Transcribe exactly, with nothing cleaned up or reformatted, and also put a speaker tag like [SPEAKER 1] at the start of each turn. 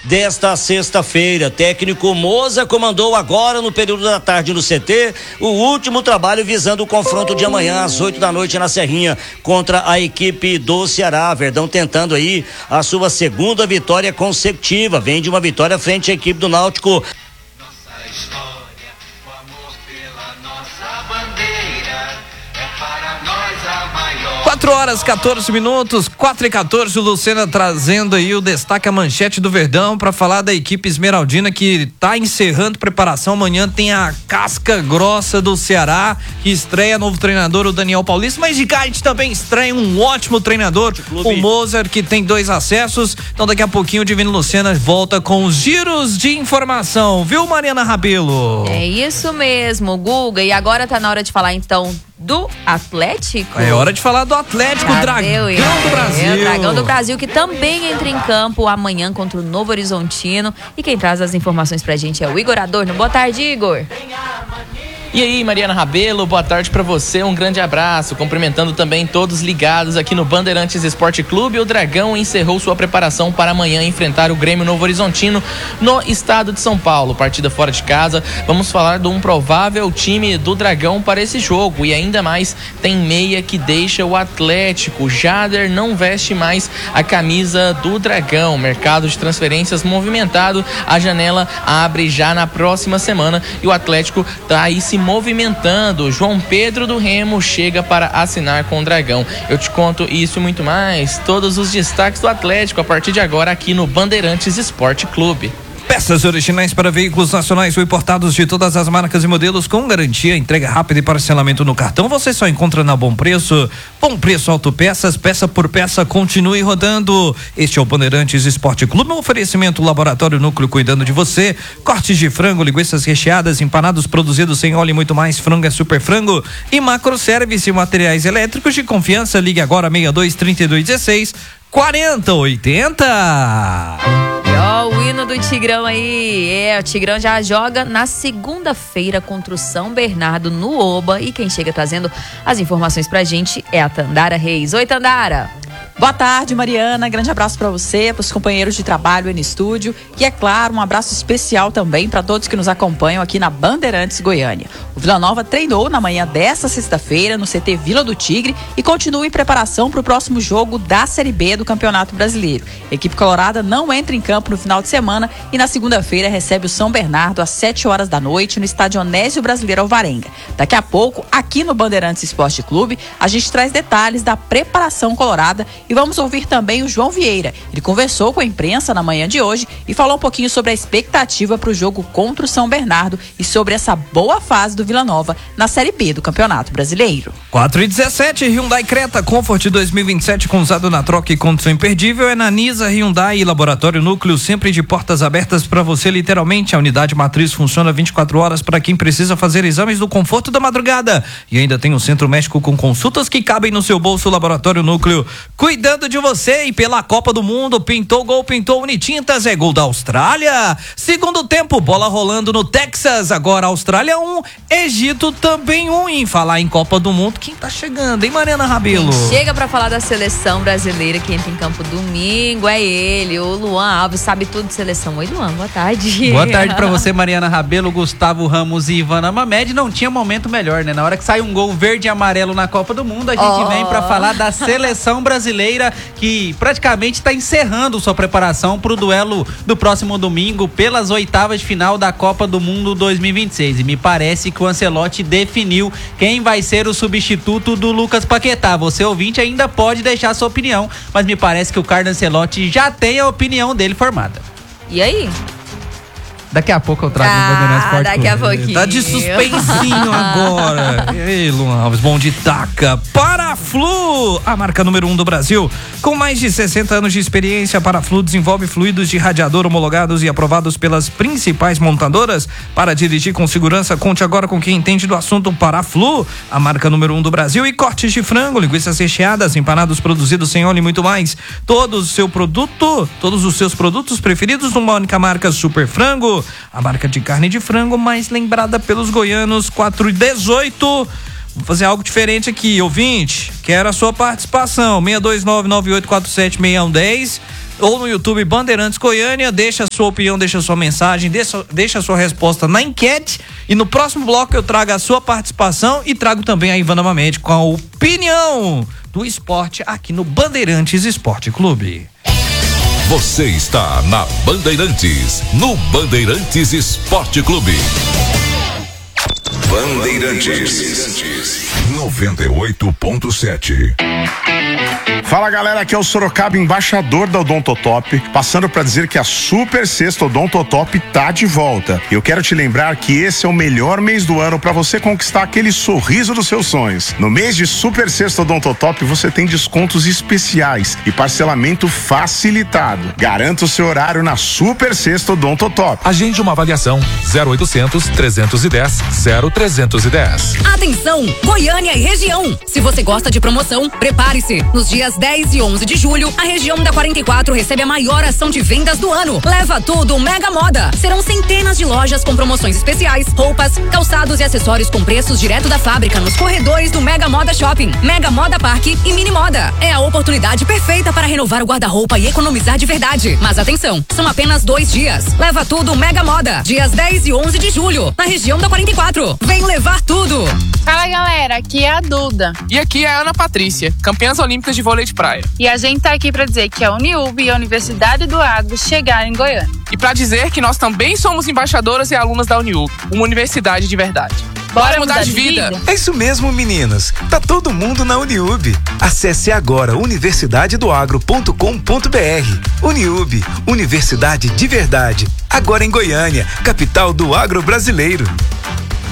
[SPEAKER 1] desta sexta-feira. Técnico Moza comandou agora no período da tarde no C T o último trabalho visando o confronto de amanhã às oito da noite na Serrinha contra a equipe do Ceará. Verdão tentando aí a sua segunda vitória consecutiva, vem de uma vitória frente à equipe do Náutico.
[SPEAKER 2] Nossa história, o amor pela nossa bandeira é para nós a maior.
[SPEAKER 3] quatro horas, catorze minutos, quatro e catorze, o Lucena trazendo aí o destaque, a manchete do Verdão para falar da equipe esmeraldina que tá encerrando preparação. Amanhã tem a casca grossa do Ceará, que estreia novo treinador, o Daniel Paulista, mas de cá a gente também estreia um ótimo treinador, o Mozart, que tem dois acessos. Então daqui a pouquinho o Divino Lucena volta com os giros de informação, viu, Mariana Rabelo?
[SPEAKER 4] É isso mesmo, Guga, e agora tá na hora de falar então do Atlético.
[SPEAKER 3] É hora de falar do Atlético,
[SPEAKER 4] Cadê
[SPEAKER 3] Dragão
[SPEAKER 4] o-
[SPEAKER 3] do Brasil.
[SPEAKER 4] É, o Dragão do Brasil, que também entra em campo amanhã contra o Novo Horizontino. E quem traz as informações pra gente é o Igor Adorno. Boa tarde, Igor.
[SPEAKER 5] E aí, Mariana Rabelo, boa tarde pra você, um grande abraço, cumprimentando também todos ligados aqui no Bandeirantes Esporte Clube. O Dragão encerrou sua preparação para amanhã enfrentar o Grêmio Novo Horizontino no estado de São Paulo, partida fora de casa. Vamos falar de um provável time do Dragão para esse jogo, e ainda mais tem meia que deixa o Atlético. Jader não veste mais a camisa do Dragão, mercado de transferências movimentado, a janela abre já na próxima semana e o Atlético tá aí se movimentando. João Pedro do Remo chega para assinar com o Dragão. Eu te conto isso e muito mais, todos os destaques do Atlético a partir de agora aqui no Bandeirantes Esporte Clube.
[SPEAKER 3] Peças originais para veículos nacionais ou importados de todas as marcas e modelos com garantia, entrega rápida e parcelamento no cartão. Você só encontra na Bom Preço. Bom Preço Autopeças, peça por peça, continue rodando. Este é o Bandeirantes Esporte Clube, um oferecimento Laboratório Núcleo cuidando de você. Cortes de frango, linguiças recheadas, empanados produzidos sem óleo e muito mais. Frango é Super Frango e Macro Service, materiais elétricos de confiança. Ligue agora sessenta e dois, trinta e dois, dezesseis, quarenta, oitenta.
[SPEAKER 4] Ó, o hino do Tigrão aí. É, o Tigrão já joga na segunda-feira contra o São Bernardo no Oba. E quem chega trazendo as informações pra gente é a Tandara Reis. Oi, Tandara.
[SPEAKER 6] Boa tarde, Mariana. Grande abraço para você, para os companheiros de trabalho aí no estúdio. E, é claro, um abraço especial também para todos que nos acompanham aqui na Bandeirantes Goiânia. O Vila Nova treinou na manhã desta sexta-feira no C T Vila do Tigre e continua em preparação para o próximo jogo da Série B do Campeonato Brasileiro. A equipe colorada não entra em campo no final de semana e na segunda-feira recebe o São Bernardo às sete horas da noite no estádio Onésio Brasileiro Alvarenga. Daqui a pouco, aqui no Bandeirantes Esporte Clube, a gente traz detalhes da preparação colorada. E vamos ouvir também o João Vieira. Ele conversou com a imprensa na manhã de hoje e falou um pouquinho sobre a expectativa para o jogo contra o São Bernardo e sobre essa boa fase do Vila Nova na Série B do Campeonato Brasileiro.
[SPEAKER 3] quatro e dezessete, Hyundai Creta Comfort dois mil e vinte e sete com usado na troca e condição imperdível é na Nisa Hyundai e Laboratório Núcleo, sempre de portas abertas para você, literalmente. A unidade matriz funciona vinte e quatro horas para quem precisa fazer exames do conforto da madrugada. E ainda tem um centro médico com consultas que cabem no seu bolso. Laboratório Núcleo, cuidando de você. E pela Copa do Mundo, pintou gol, pintou Unitintas, é gol da Austrália. Segundo tempo, bola rolando no Texas, agora Austrália um, Egito também um. Em falar em Copa do Mundo, quem tá chegando, hein, Mariana Rabelo?
[SPEAKER 4] Quem chega pra falar da seleção brasileira que entra em campo domingo é ele, o Luan Alves, sabe tudo de seleção. Oi, Luan, boa tarde.
[SPEAKER 7] Boa tarde pra você, Mariana Rabelo, Gustavo Ramos e Ivana Mamed. Não tinha momento melhor, né? Na hora que sai um gol verde e amarelo na Copa do Mundo, a gente
[SPEAKER 4] Oh.
[SPEAKER 7] vem pra falar da seleção brasileira, que praticamente está encerrando sua preparação para o duelo do próximo domingo pelas oitavas de final da Copa do Mundo dois mil e vinte e seis. E me parece que o Ancelotti definiu quem vai ser o substituto do Lucas Paquetá. Você, ouvinte, ainda pode deixar sua opinião, mas me parece que o Carlo Ancelotti já tem a opinião dele formada.
[SPEAKER 4] E aí?
[SPEAKER 7] Daqui a pouco eu trago
[SPEAKER 4] Ah,
[SPEAKER 7] o Bandeirantes Esporte
[SPEAKER 4] daqui a
[SPEAKER 7] Clube.
[SPEAKER 4] pouquinho.
[SPEAKER 3] Tá de suspensinho agora. E aí, Luan Alves, bom de taca. Paraflu, a marca número um do Brasil. Com mais de sessenta anos de experiência, a Paraflu desenvolve fluidos de radiador homologados e aprovados pelas principais montadoras. Para dirigir com segurança, conte agora com quem entende do assunto. Paraflu, a marca número um do Brasil. E cortes de frango, linguiças recheadas, empanados produzidos sem óleo e muito mais. Todos o seu produto, todos os seus produtos preferidos numa única marca, Super Frango. A marca de carne de frango mais lembrada pelos goianos. Quatro e dezoito. Vou fazer algo diferente aqui, ouvinte. Quero a sua participação. seis dois nove, nove oito quatro sete, seis um um zero. ou no YouTube Bandeirantes Goiânia. Deixa a sua opinião, deixa a sua mensagem, deixa, deixa a sua resposta na enquete. E no próximo bloco eu trago a sua participação e trago também a Ivana Mamede com a opinião do esporte aqui no Bandeirantes Esporte Clube.
[SPEAKER 8] Você está na Bandeirantes, no Bandeirantes Esporte Clube. Bandeirantes noventa e oito ponto sete.
[SPEAKER 9] Fala galera, aqui é o Sorocaba, embaixador da Odontotop, passando para dizer que a Super Sexta Odontotop tá de volta. Eu quero te lembrar que esse é o melhor mês do ano para você conquistar aquele sorriso dos seus sonhos. No mês de Super Sexta Odontotop você tem descontos especiais e parcelamento facilitado. Garanta o seu horário na Super Sexta Odontotop.
[SPEAKER 8] Agende uma avaliação zero oitocentos, trezentos e dez, zero trezentos e dez.
[SPEAKER 10] Atenção, Goiânia e região. Se você gosta de promoção, prepare-se. Nos dias dez e onze de julho, a região da quarenta e quatro recebe a maior ação de vendas do ano. Leva tudo Mega Moda. Serão centenas de lojas com promoções especiais, roupas, calçados e acessórios com preços direto da fábrica nos corredores do Mega Moda Shopping, Mega Moda Parque e Mini Moda. É a oportunidade perfeita para renovar o guarda-roupa e economizar de verdade. Mas atenção, são apenas dois dias. Leva tudo Mega Moda. Dias dez e onze de julho, na região da quarenta e quatro. Vem levar tudo.
[SPEAKER 11] Fala galera, aqui é a Duda.
[SPEAKER 12] E aqui é a Ana Patrícia, campeãs olímpicas de vôlei de praia.
[SPEAKER 11] E a gente tá aqui para dizer que a Uniub e a Universidade do Agro chegaram em Goiânia.
[SPEAKER 12] E para dizer que nós também somos embaixadoras e alunas da Uniub, uma universidade de verdade.
[SPEAKER 11] Bora, Bora mudar, mudar de vida? vida?
[SPEAKER 13] É isso mesmo, meninas. Tá todo mundo na Uniub. Acesse agora universidade do agro ponto com ponto br. Uniub, universidade de verdade. Agora em Goiânia, capital do agro brasileiro.